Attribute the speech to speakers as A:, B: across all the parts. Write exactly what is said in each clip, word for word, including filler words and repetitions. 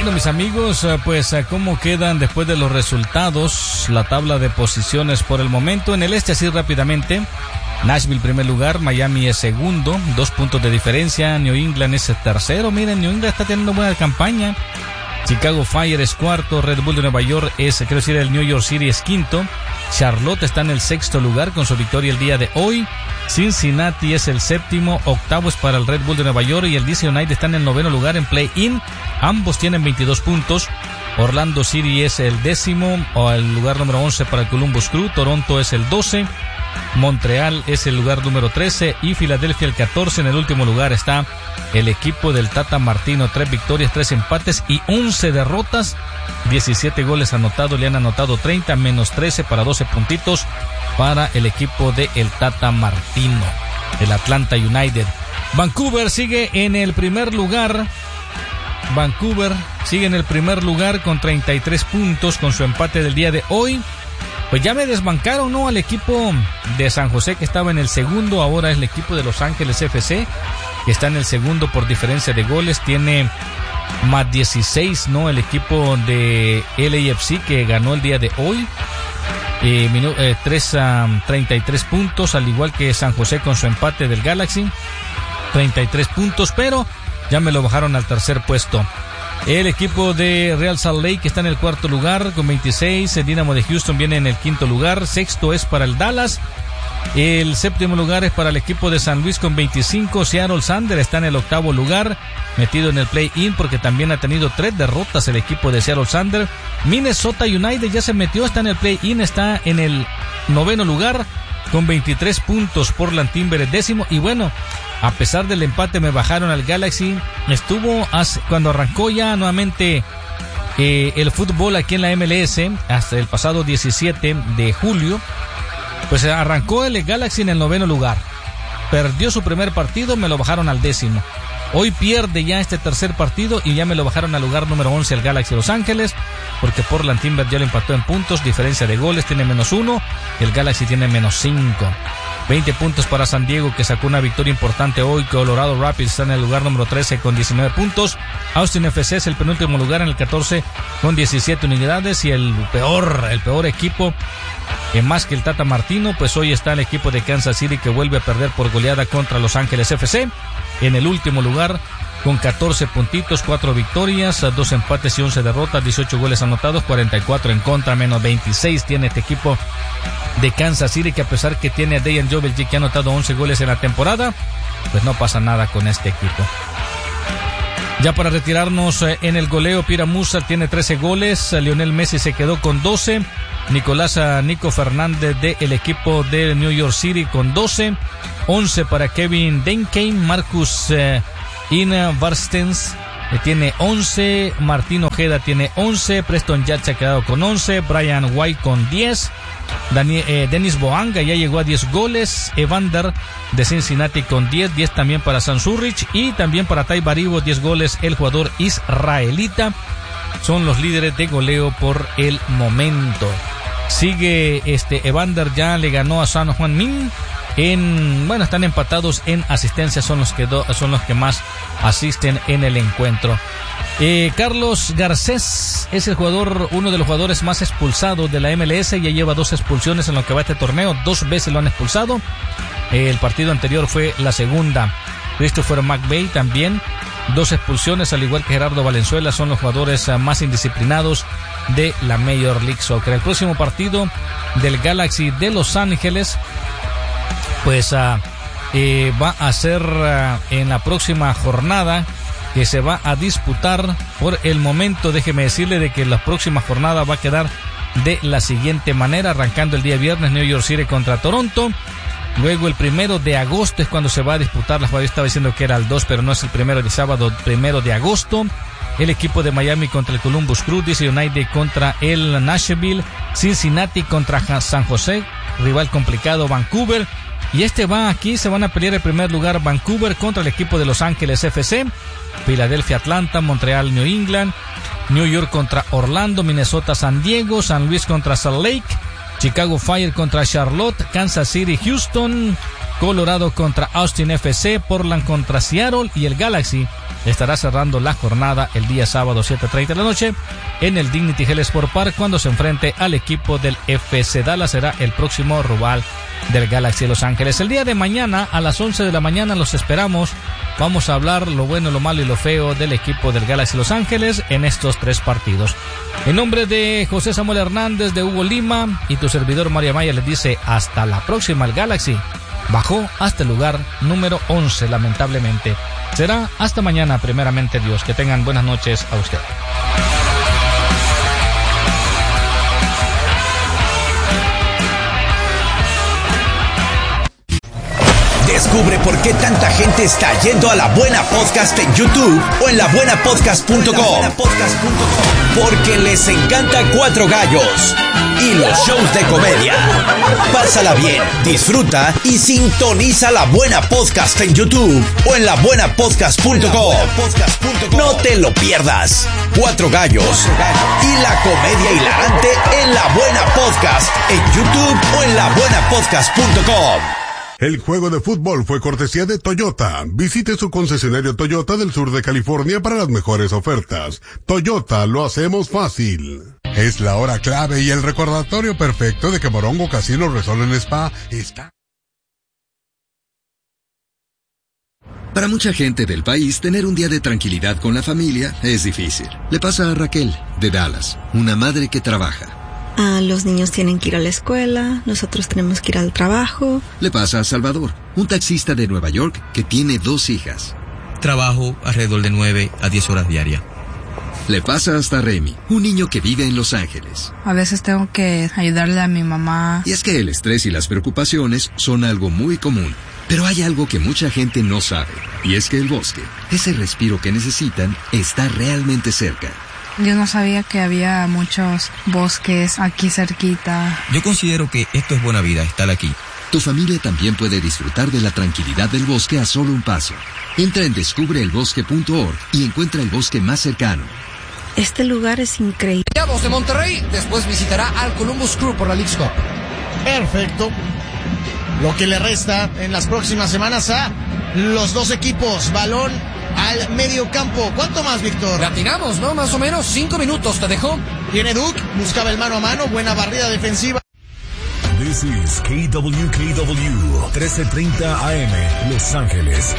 A: Bueno, mis amigos, pues cómo quedan después de los resultados, la tabla de posiciones por el momento. En el este, así rápidamente, Nashville primer lugar, Miami es segundo, dos puntos de diferencia, New England es tercero. Miren, New England está teniendo buena campaña. Chicago Fire es cuarto, Red Bull de Nueva York es, quiero decir, el New York City es quinto, Charlotte está en el sexto lugar con su victoria el día de hoy, Cincinnati es el séptimo, octavo es para el Red Bull de Nueva York y el D C United está en el noveno lugar en play-in, ambos tienen veintidós puntos, Orlando City es el décimo, o el lugar número once para el Columbus Crew, Toronto es el doce, Montreal es el lugar número trece y Filadelfia el catorce. En el último lugar está el equipo del Tata Martino, tres victorias, tres empates y once derrotas, diecisiete goles anotados, le han anotado treinta, menos trece para doce puntitos para el equipo de el Tata Martino, el Atlanta United. Vancouver sigue en el primer lugar, Vancouver sigue en el primer lugar con treinta y tres puntos con su empate del día de hoy. Pues ya me desbancaron, ¿no? Al equipo de San José que estaba en el segundo, ahora es el equipo de Los Ángeles F C, que está en el segundo por diferencia de goles, tiene más dieciséis, ¿no? El equipo de L A F C que ganó el día de hoy, eh, minu- eh, tres, um, treinta y tres puntos, al igual que San José con su empate del Galaxy, treinta y tres puntos, pero ya me lo bajaron al tercer puesto. El equipo de Real Salt Lake está en el cuarto lugar con veintiséis. El Dynamo de Houston viene en el quinto lugar. Sexto es para el Dallas. El séptimo lugar es para el equipo de San Luis con veinticinco. Seattle Sander está en el octavo lugar, metido en el play-in porque también ha tenido tres derrotas el equipo de Seattle Sander. Minnesota United ya se metió, está en el play-in, está en el noveno lugar con veintitrés puntos. Portland Timbers décimo. Y bueno, a pesar del empate me bajaron al Galaxy. Estuvo hace, cuando arrancó ya nuevamente eh, el fútbol aquí en la M L S hasta el pasado diecisiete de julio. Pues arrancó el Galaxy en el noveno lugar. Perdió su primer partido, me lo bajaron al décimo. Hoy pierde ya este tercer partido y ya me lo bajaron al lugar número once el Galaxy Los Ángeles, porque Portland Timbers ya lo empató en puntos, diferencia de goles, tiene menos uno, el Galaxy tiene menos cinco. veinte puntos para San Diego, que sacó una victoria importante hoy. Colorado Rapids está en el lugar número trece con diecinueve puntos. Austin F C es el penúltimo lugar en el catorce con diecisiete unidades. Y el peor, el peor equipo, eh, más que el Tata Martino, pues hoy está el equipo de Kansas City, que vuelve a perder por goleada contra Los Ángeles F C. En el último lugar con catorce puntitos, cuatro victorias, dos empates y once derrotas, dieciocho goles anotados, cuarenta y cuatro en contra, menos veintiséis tiene este equipo de Kansas City, que a pesar que tiene a Dejan Joveljic, que ha anotado once goles en la temporada, pues no pasa nada con este equipo. Ya para retirarnos eh, en el goleo, Pira Musa tiene trece goles, Lionel Messi se quedó con doce, Nicolás Nico Fernández del equipo de New York City con doce, once para Kevin Denkein, Marcus eh, Ina Barstens eh, tiene once, Martín Ojeda tiene once, Preston Yacht se ha quedado con once, Brian White con diez, Daniel, eh, Denis Boanga ya llegó a diez goles, Evander de Cincinnati con diez, diez también para Sam Zurich y también para Tai Baribo, diez goles el jugador israelita. Son los líderes de goleo por el momento. Sigue este Evander, ya le ganó a San Juan Min. En, bueno, están empatados en asistencia, son los que do, son los que más asisten en el encuentro. Eh, Carlos Garcés es el jugador, uno de los jugadores más expulsados de la M L S, ya lleva dos expulsiones en lo que va este torneo, dos veces lo han expulsado. Eh, el partido anterior fue la segunda. Christopher McVeigh también, dos expulsiones, al igual que Gerardo Valenzuela, son los jugadores uh, más indisciplinados de la Major League Soccer. El próximo partido del Galaxy de Los Ángeles, pues uh, eh, va a ser uh, en la próxima jornada, que se va a disputar por el momento. Déjeme decirle de que la próxima jornada va a quedar de la siguiente manera, arrancando el día viernes New York City contra Toronto. Luego el primero de agosto es cuando se va a disputar la jugada. Yo estaba diciendo que era el dos, pero no es el primero de sábado, primero de agosto. El equipo de Miami contra el Columbus Crew, D C United contra el Nashville, Cincinnati contra San José, rival complicado Vancouver. Y este va aquí, se van a pelear el primer lugar Vancouver contra el equipo de Los Ángeles F C, Filadelfia Atlanta, Montreal New England, New York contra Orlando, Minnesota San Diego, San Luis contra Salt Lake, Chicago Fire contra Charlotte, Kansas City Houston, Colorado contra Austin F C, Portland contra Seattle y el Galaxy estará cerrando la jornada el día sábado siete treinta de la noche en el Dignity Health Sport Park cuando se enfrente al equipo del F C Dallas. Será el próximo rival del Galaxy de Los Ángeles. El día de mañana a las once de la mañana los esperamos. Vamos a hablar lo bueno, lo malo y lo feo del equipo del Galaxy Los Ángeles en estos tres partidos. En nombre de José Samuel Hernández, de Hugo Lima y tu servidor María Maya les dice hasta la próxima. El Galaxy bajó hasta el lugar número once, lamentablemente. Será hasta mañana, primeramente Dios. Que tengan buenas noches a ustedes.
B: Descubre por qué tanta gente está yendo a La Buena Podcast en YouTube o en la buena podcast punto com. Porque les encanta Cuatro Gallos y los shows de comedia. Pásala bien, disfruta y sintoniza La Buena Podcast en YouTube o en la buena podcast punto com. No te lo pierdas. Cuatro Gallos y la comedia hilarante en La Buena Podcast en YouTube o en la buena podcast punto com.
C: El juego de fútbol fue cortesía de Toyota. Visite su concesionario Toyota del sur de California para las mejores ofertas. Toyota, lo hacemos fácil. Es la hora clave y el recordatorio perfecto de que Morongo Casino Resort en Spa está...
D: Para mucha gente del país, tener un día de tranquilidad con la familia es difícil. Le pasa a Raquel, de Dallas, una madre que trabaja.
E: Ah, los niños tienen que ir a la escuela, nosotros tenemos que ir al trabajo.
D: Le pasa a Salvador, un taxista de Nueva York que tiene dos hijas.
F: Trabajo alrededor de nueve a diez horas diarias.
D: Le pasa hasta a Remy, un niño que vive en Los Ángeles.
G: A veces tengo que ayudarle a mi mamá.
D: Y es que el estrés y las preocupaciones son algo muy común. Pero hay algo que mucha gente no sabe, y es que el bosque, ese respiro que necesitan, está realmente cerca.
G: Yo no sabía que había muchos bosques aquí cerquita.
F: Yo considero que esto es buena vida, estar aquí.
D: Tu familia también puede disfrutar de la tranquilidad del bosque a solo un paso. Entra en descubre el bosque punto org y encuentra el bosque más cercano.
E: Este lugar es increíble.
H: Rayados de Monterrey después visitará al Columbus Crew por la Leagues Cup.
I: Perfecto. Lo que le resta en las próximas semanas a los dos equipos. Balón al medio campo. ¿Cuánto más, Víctor?
H: Latinamos, ¿no? Más o menos cinco minutos te dejó.
I: Viene Duke, buscaba el mano a mano, buena barrida defensiva.
J: This is K W K W, trece treinta A M, Los Ángeles.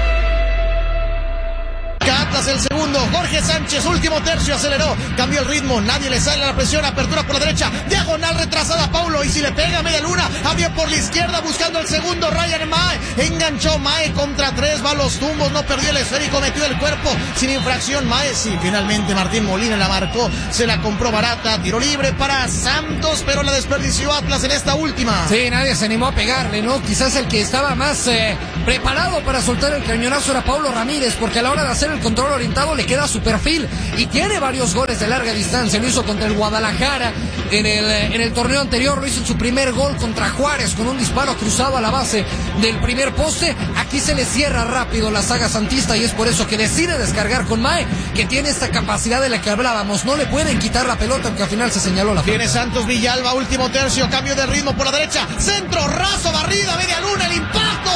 I: Atlas el segundo, Jorge Sánchez, último tercio, aceleró, cambió el ritmo, nadie le sale a la presión, apertura por la derecha, diagonal retrasada Paulo, y si le pega media luna, abrió por la izquierda buscando el segundo, Ryan Mae, enganchó Mae contra tres, va a los tumbos, no perdió el esférico, metió el cuerpo, sin infracción Mae, sí, finalmente Martín Molina la marcó, se la compró barata, tiro libre para Santos, pero la desperdició Atlas en esta última.
H: Sí, nadie se animó a pegarle, ¿no? Quizás el que estaba más eh, preparado para soltar el cañonazo era Paulo Ramírez, porque a la hora de hacer el control orientado le queda su perfil y tiene varios goles de larga distancia. Lo hizo contra el Guadalajara en el, en el torneo anterior, lo hizo en su primer gol contra Juárez con un disparo cruzado a la base del primer poste. Aquí se le cierra rápido la saga santista y es por eso que decide descargar con Mae, que tiene esta capacidad de la que hablábamos. No le pueden quitar la pelota, aunque al final se señaló la
I: Tiene
H: falta.
I: Santos Villalba, último tercio, cambio de ritmo por la derecha, centro, raso, barrida, media luna, el impacto,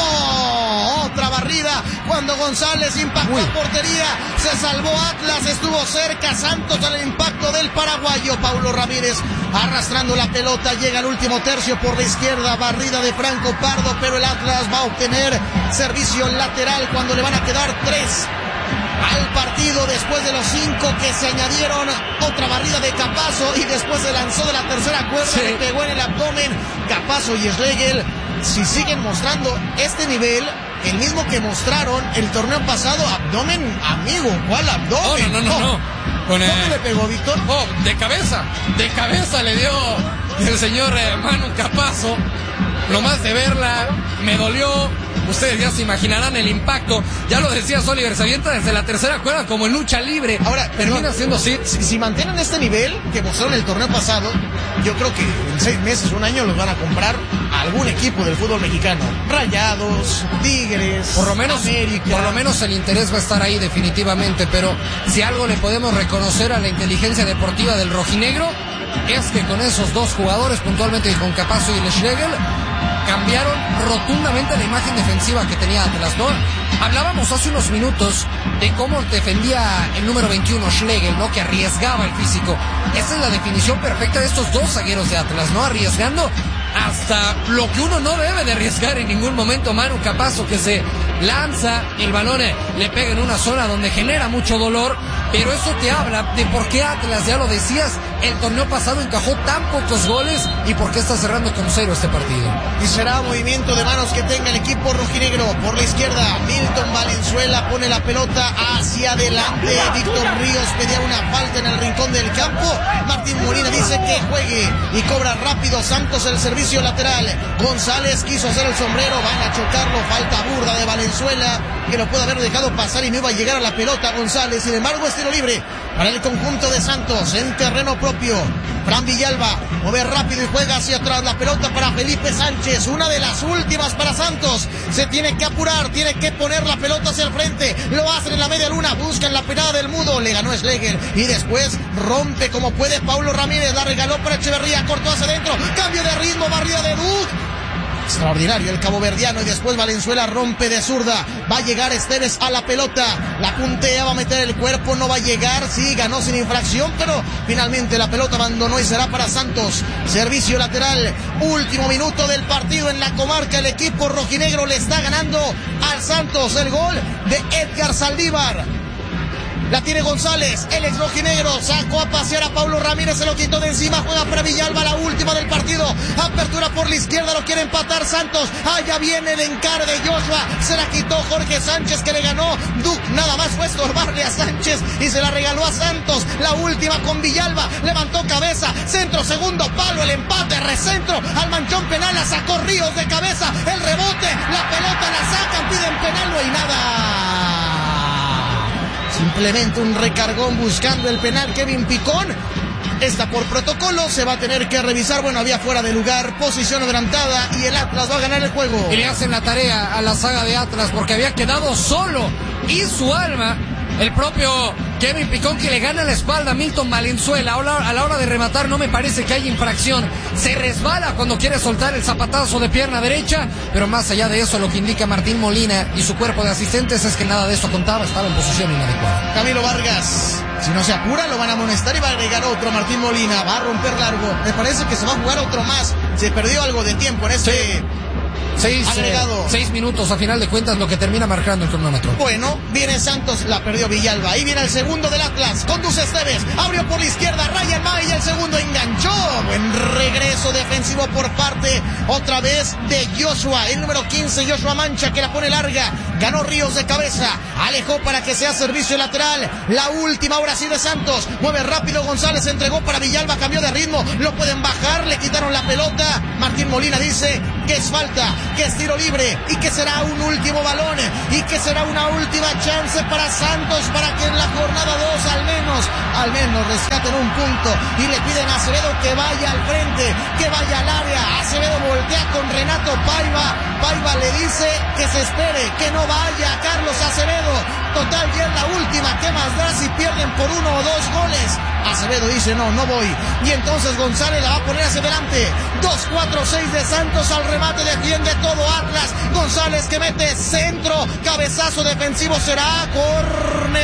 I: otra barrida cuando González impactó a portería, se salvó Atlas, estuvo cerca Santos al impacto del paraguayo Paulo Ramírez, arrastrando la pelota, llega al último tercio por la izquierda, barrida de Franco Pardo, pero el Atlas va a obtener servicio lateral cuando le van a quedar tres al partido después de los cinco que se añadieron. Otra barrida de Capazo y después se lanzó de la tercera cuerda, sí. Le pegó en el abdomen Capazo y Schlegel. Si siguen mostrando este nivel, el mismo que mostraron el torneo pasado, abdomen amigo, ¿cuál abdomen?
H: Oh, no, no, no, no. Con,
I: ¿Dónde
H: eh,
I: le pegó, Víctor?
H: Oh, de cabeza, de cabeza le dio el señor eh, Manu Capazo. Lo más de verla, me dolió. Ustedes ya se imaginarán el impacto. Ya lo decías, Oliver, se avienta desde la tercera cuerda como en lucha libre.
I: Ahora,
H: termina
I: perdón,
H: siendo así.
I: Si, si mantienen este nivel que mostraron el torneo pasado, yo creo que en seis meses, un año, los van a comprar a algún equipo del fútbol mexicano. Rayados, Tigres,
H: por lo menos,
I: América.
H: Por lo menos el interés va a estar ahí definitivamente, pero si algo le podemos reconocer a la inteligencia deportiva del rojinegro, es que con esos dos jugadores, puntualmente con Capazo y el Schlegel, cambiaron rotundamente la imagen defensiva que tenía Atlas, ¿no? Hablábamos hace unos minutos de cómo defendía el número veintiuno, Schlegel, ¿no? Que arriesgaba el físico. Esa es la definición perfecta de estos dos zagueros de Atlas, ¿no? Arriesgando hasta lo que uno no debe de arriesgar en ningún momento. Manu Capazo, que se lanza, el balón le pega en una zona donde genera mucho dolor, pero eso te habla de por qué Atlas, ya lo decías, el torneo pasado encajó tan pocos goles y por qué está cerrando con cero este partido.
I: Y será movimiento de manos que tenga el equipo rojinegro. Por la izquierda, Milton Valenzuela pone la pelota hacia adelante. Víctor Ríos pedía una falta en el rincón del campo. Martín Molina dice que juegue y cobra rápido Santos el servicio lateral. González quiso hacer el sombrero, van a chocarlo, falta burda de Valenzuela, que lo puede haber dejado pasar y no iba a llegar a la pelota González. Sin embargo, es tiro libre para el conjunto de Santos en terreno propio. Fran Villalba mueve rápido y juega hacia atrás, la pelota para Felipe Sánchez, una de las últimas para Santos. Se tiene que apurar, tiene que poner la pelota hacia el frente, lo hacen en la media luna, buscan la penada del Mudo, le ganó Schlegel y después rompe como puede Paulo Ramírez, la regaló para Echeverría, cortó hacia adentro, cambio de ritmo, barrida de Duc. Extraordinario el caboverdiano y después Valenzuela rompe de zurda. Va a llegar Esteves a la pelota. La puntea, va a meter el cuerpo, no va a llegar. Sí, ganó sin infracción, pero finalmente la pelota abandonó y será para Santos. Servicio lateral. Último minuto del partido en la comarca. El equipo rojinegro le está ganando al Santos. El gol de Edgar Saldívar. La tiene González, el ex rojinegro, sacó a pasear a Paulo Ramírez, se lo quitó de encima, juega para Villalba, la última del partido, apertura por la izquierda, lo quiere empatar Santos, allá viene el encare de Joshua, se la quitó Jorge Sánchez que le ganó, Duc nada más fue estorbarle a Sánchez y se la regaló a Santos, la última con Villalba, levantó cabeza, centro, segundo palo, el empate, recentro, al manchón penal, la sacó Ríos de cabeza, el rebote, la pelota la sacan, piden penal, no hay nada. Simplemente un recargón buscando el penal Kevin Picón. Esta por protocolo se va a tener que revisar. Bueno, había fuera de lugar, posición adelantada y el Atlas va a ganar el juego.
H: Y le hacen la tarea a la saga de Atlas porque había quedado solo y su alma. El propio Kevin Picón que le gana la espalda a Milton Valenzuela. A la hora de rematar no me parece que haya infracción. Se resbala cuando quiere soltar el zapatazo de pierna derecha. Pero más allá de eso, lo que indica Martín Molina y su cuerpo de asistentes es que nada de esto contaba. Estaba en posición inadecuada.
I: Camilo Vargas, si no se apura lo van a amonestar y va a agregar otro. Martín Molina va a romper largo. Me parece que se va a jugar otro más. Se perdió algo de tiempo en este... Sí.
H: Seis, eh, seis minutos a final de cuentas lo que termina marcando el cronómetro.
I: Bueno, viene Santos, la perdió Villalba. Ahí viene el segundo del Atlas. Conduce Esteves, abrió por la izquierda, Ryan May y el segundo enganchó. Buen regreso defensivo por parte otra vez de Joshua. El número quince, Joshua Mancha, que la pone larga. Ganó Ríos de cabeza. Alejó para que sea servicio lateral. La última ahora sí de Santos. Mueve rápido González, entregó para Villalba, cambió de ritmo. Lo pueden bajar, le quitaron la pelota. Martín Molina dice que es falta, que es tiro libre y que será un último balón y que será una última chance para Santos para que en la jornada dos al menos, al menos rescaten un punto y le piden a Acevedo que vaya al frente, que vaya al área. Acevedo voltea con Renato Paiva, Paiva le dice que se espere, que no vaya Carlos Acevedo. Total, ya es la última, ¿qué más da si pierden por uno o dos goles? Acevedo dice no, no voy. Y entonces González la va a poner hacia adelante. dos cuatro seis de Santos al remate, defiende todo Atlas. González que mete centro, cabezazo defensivo, será córner.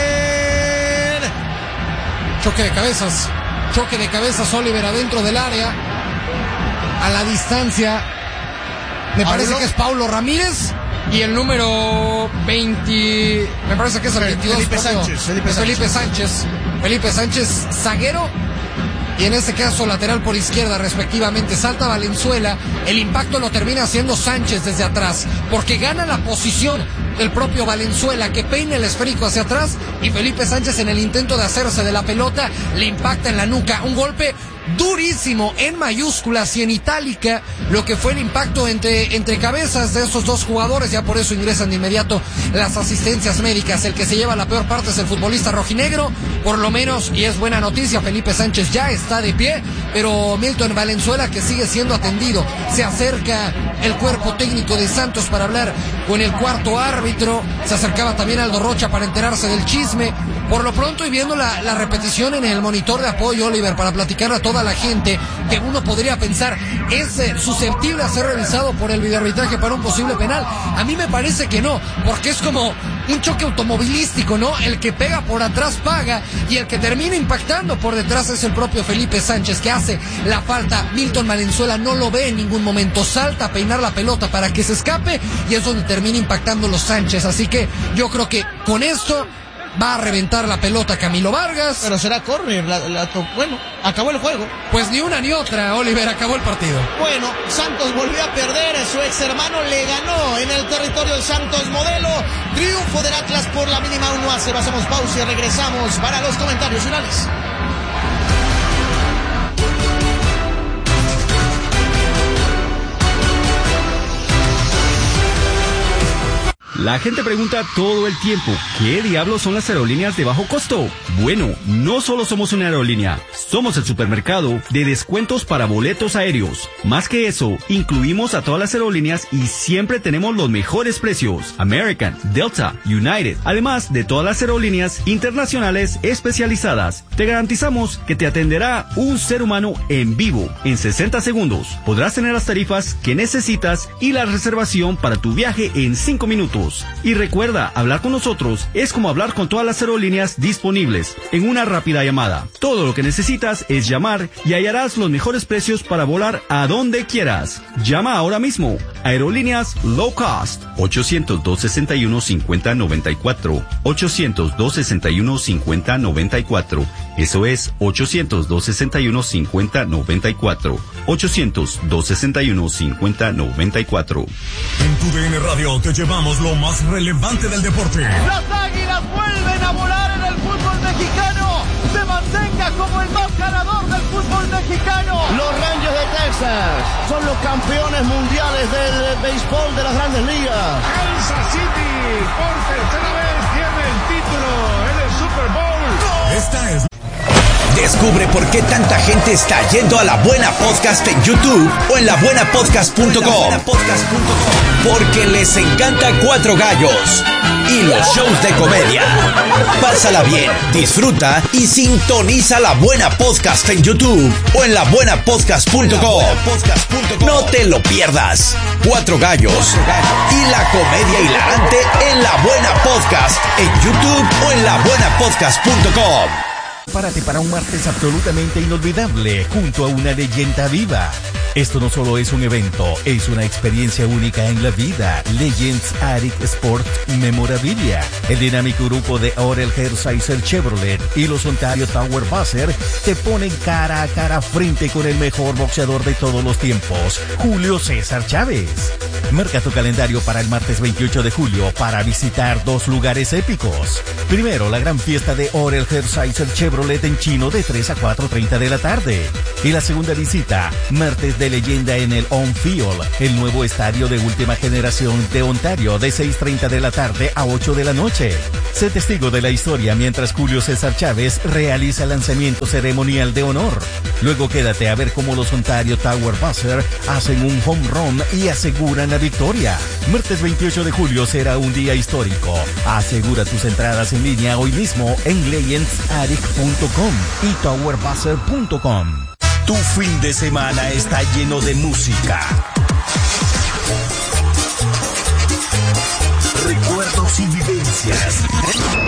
H: Choque de cabezas, choque de cabezas, Oliver adentro del área. A la distancia, me parece ¿Pablo? que es Paulo Ramírez. Y el número veinte, me parece que es el veintidós.
I: Felipe Sánchez. Felipe,
H: Felipe Sánchez. Felipe Sánchez, zaguero. Y en este caso lateral por izquierda respectivamente. Salta Valenzuela. El impacto lo termina haciendo Sánchez desde atrás. Porque gana la posición el propio Valenzuela, que peina el esférico hacia atrás. Y Felipe Sánchez, en el intento de hacerse de la pelota, le impacta en la nuca. Un golpe durísimo en mayúsculas y en itálica lo que fue el impacto entre, entre cabezas de esos dos jugadores. Ya por eso ingresan de inmediato las asistencias médicas. El que se lleva la peor parte es el futbolista rojinegro, por lo menos, y es buena noticia, Felipe Sánchez ya está de pie, pero Milton Valenzuela que sigue siendo atendido. Se acerca el cuerpo técnico de Santos para hablar con el cuarto árbitro. Se acercaba también Aldo Rocha para enterarse del chisme. Por lo pronto, y viendo la, la repetición en el monitor de apoyo, Oliver, para platicar a toda la gente, que uno podría pensar es eh, susceptible a ser revisado por el videoarbitraje para un posible penal. A mí me parece que no, porque es como un choque automovilístico, ¿no? El que pega por atrás paga, y el que termina impactando por detrás es el propio Felipe Sánchez, que hace la falta. Milton Valenzuela no lo ve en ningún momento, salta a peinar la pelota para que se escape, y es donde termina impactando los Sánchez. Así que yo creo que con esto va a reventar la pelota Camilo Vargas.
I: Pero será córner, la, la, bueno, acabó el juego.
H: Pues ni una ni otra, Oliver, acabó el partido.
I: Bueno, Santos volvió a perder, su ex hermano le ganó en el territorio del Santos Modelo. Triunfo del Atlas por la mínima uno a cero. Hacemos pausa y regresamos para los comentarios finales.
K: La gente pregunta todo el tiempo, ¿qué diablos son las aerolíneas de bajo costo? Bueno, no solo somos una aerolínea, somos el supermercado de descuentos para boletos aéreos. Más que eso, incluimos a todas las aerolíneas y siempre tenemos los mejores precios. American, Delta, United, además de todas las aerolíneas internacionales especializadas. Te garantizamos que te atenderá un ser humano en vivo en sesenta segundos. Podrás tener las tarifas que necesitas y la reservación para tu viaje en cinco minutos. Y recuerda, hablar con nosotros es como hablar con todas las aerolíneas disponibles en una rápida llamada. Todo lo que necesitas es llamar y hallarás los mejores precios para volar a donde quieras. Llama ahora mismo. Aerolíneas Low Cost. ochocientos, dos sesenta y uno, cincuenta noventa y cuatro. ochocientos, dos sesenta y uno, cincuenta noventa y cuatro. Eso es ochocientos, dos sesenta y uno, cincuenta noventa y cuatro. ochocientos, dos sesenta y uno, cincuenta noventa y cuatro.
J: En tu D N Radio te llevamos lo más relevante del deporte.
L: Las Águilas vuelven a volar en el fútbol mexicano. Se mantenga como el más ganador del fútbol mexicano.
I: Los Rangers de Texas son los campeones mundiales del béisbol de las Grandes Ligas.
L: Kansas City por tercera vez tiene el título en el Super Bowl.
J: Esta es...
B: Descubre por qué tanta gente está yendo a La Buena Podcast en YouTube o en la buena podcast punto com. Porque les encanta Cuatro Gallos y los shows de comedia. Pásala bien, disfruta y sintoniza La Buena Podcast en YouTube o en la buena podcast punto com. No te lo pierdas. Cuatro Gallos y la comedia hilarante en La Buena Podcast en YouTube o en la buena podcast punto com.
M: Prepárate para un martes absolutamente inolvidable junto a una leyenda viva. Esto no solo es un evento, es una experiencia única en la vida. Legends Attic Sport Memorabilia. El dinámico grupo de Orel Hershiser Chevrolet y los Ontario Tower Buzzer te ponen cara a cara frente con el mejor boxeador de todos los tiempos, Julio César Chávez. Marca tu calendario para el martes veintiocho de julio para visitar dos lugares épicos. Primero, la gran fiesta de Orel Hershiser Chevrolet en Chino de tres a cuatro treinta de la tarde. Y la segunda visita, martes de leyenda en el On Field, el nuevo estadio de última generación de Ontario de seis treinta de la tarde a ocho de la noche. Sé testigo de la historia mientras Julio César Chávez realiza el lanzamiento ceremonial de honor. Luego quédate a ver cómo los Ontario Tower Buzzer hacen un home run y aseguran la victoria. Martes veintiocho de julio será un día histórico. Asegura tus entradas en línea hoy mismo en legends attic punto com y tower buzzer punto com. Tu fin de semana está lleno de música, recuerdos y vivencias.